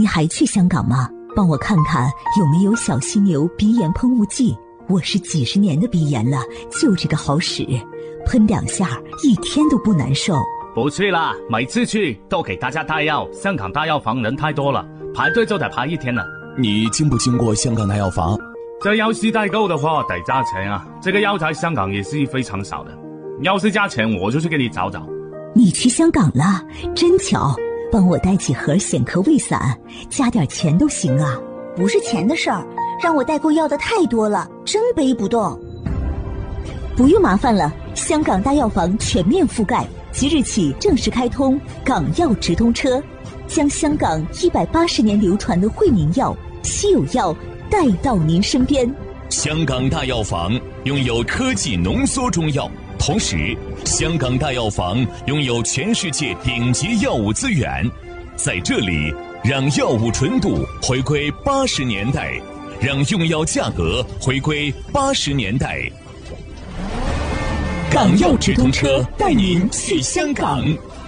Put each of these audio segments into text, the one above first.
你还去香港吗？帮我看看有没有小犀牛鼻炎喷雾剂，我是几十年的鼻炎了，就这个好使，喷2下一天都不难受。 不去啦，每次去都给大家带药，香港大药房人太多了，排队就得排1天了。 你经不经过香港大药房？ 这药是代购的话得加钱啊，这个药在香港也是非常少的，要是加钱我就去给你找找。 你去香港了，真巧，帮我带几盒显科胃散，加点钱都行啊。 不是钱的事儿，让我代购要的太多了，真背不动。 不用麻烦了，香港大药房全面覆盖，即日起正式开通港药直通车，将香港180年流传的惠民药、稀有药带到您身边。 香港大药房拥有科技浓缩中药，同时香港大药房拥有全世界顶级药物资源，在这里让药物纯度回归80年代，让用药价格回归80年代。港药直通车带您去香港。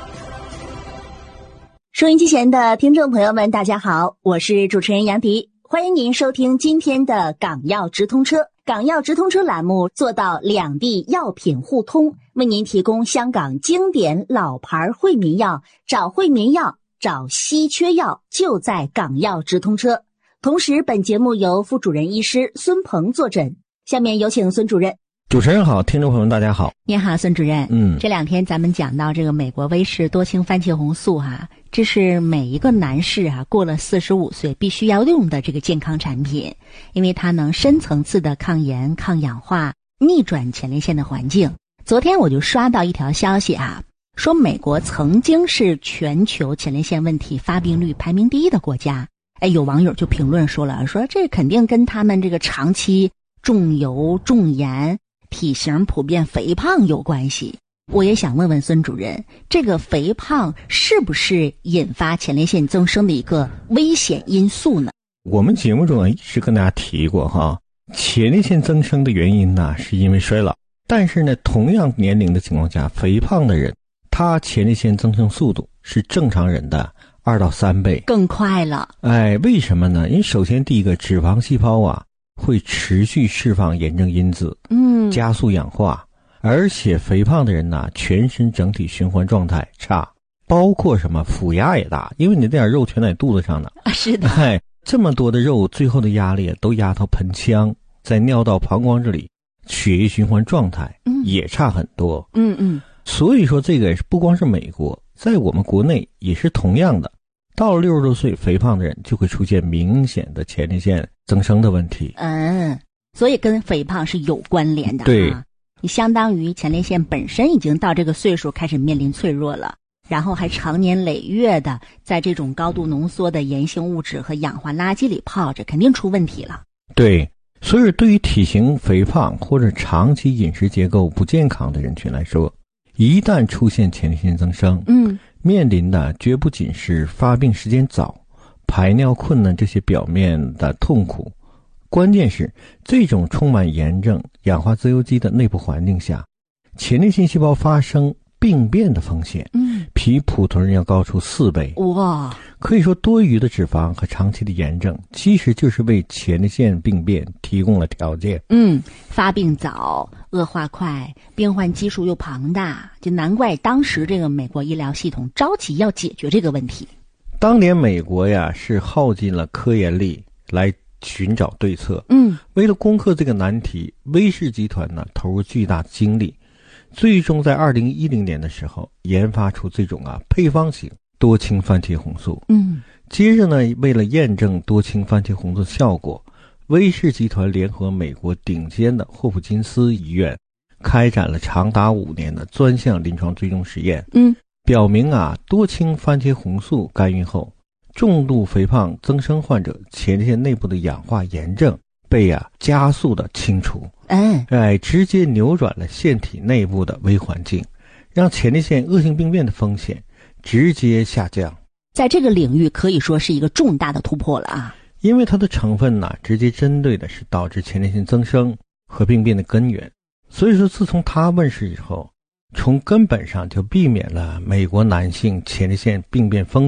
收音机前的听众朋友们，大家好，我是主持人杨迪，欢迎您收听今天的港药直通车。港药直通车栏目做到两地药品互通，为您提供香港经典老牌惠民药，找惠民药，找稀缺药，就在港药直通车。同时本节目由副主任医师孙鹏坐诊，下面有请孙主任。 主持人好，听众朋友们大家好。 您好，孙主任。这2天咱们讲到这个美国威士多氢番茄红素这是每一个男士过了45岁必须要用的这个健康产品，因为它能深层次的抗炎、抗氧化，逆转前列腺的环境。昨天我就刷到一条消息说美国曾经是全球前列腺问题发病率排名第1的国家。有网友就评论说了，说这肯定跟他们这个长期重油重盐、体型普遍肥胖有关系。我也想问问孙主任，这个肥胖是不是引发前列腺增生的一个危险因素呢？ 我们节目中一直跟大家提过前列腺增生的原因是因为衰老，但是呢，同样年龄的情况下，肥胖的人他前列腺增生速度是正常人的2到3倍， 更快了。 为什么呢？因为首先第一个，脂肪细胞会持续释放炎症因子，加速氧化，而且肥胖的人全身整体循环状态差，包括什么腹压也大，因为你这点肉全在肚子上呢。 是的。 这么多的肉，最后的压力都压到盆腔，在尿道、膀胱这里，血液循环状态也差很多。所以说这个不光是美国，在我们国内也是同样的。到了60多岁，肥胖的人就会出现明显的前列腺增生的问题。 所以跟肥胖是有关联的。 对， 你相当于前列腺本身已经到这个岁数开始面临脆弱了，然后还长年累月的在这种高度浓缩的炎性物质和氧化垃圾里泡着，肯定出问题了。 对，所以对于体型肥胖或者长期饮食结构不健康的人群来说，一旦出现前列腺增生，面临的绝不仅是发病时间早、排尿困难这些表面的痛苦，关键是这种充满炎症、氧化自由基的内部环境下，前列腺细胞发生病变的风险比普通人要高出4倍。 哇！ 可以说多余的脂肪和长期的炎症其实就是为前列腺病变提供了条件。 发病早，恶化快，病患基数又庞大，就难怪当时这个美国医疗系统着急要解决这个问题。 当年美国是耗尽了科研力来寻找对策。为了攻克这个难题，威士集团投入巨大精力，最终在2010年的时候研发出这种配方型多氢番茄红素。接着呢，为了验证多氢番茄红素的效果，威士集团联合美国顶尖的霍普金斯医院开展了长达5年的专项临床追踪实验。表明多氢番茄红素干预后，重度肥胖增生患者前列腺内部的氧化炎症被加速的清除。直接扭转了腺体内部的微环境，让前列腺恶性病变的风险直接下降。 在这个领域可以说是一个重大的突破了因为它的成分直接针对的是导致前列腺增生和病变的根源。所以说自从它问世以后，从根本上就避免了美国男性前列腺病变风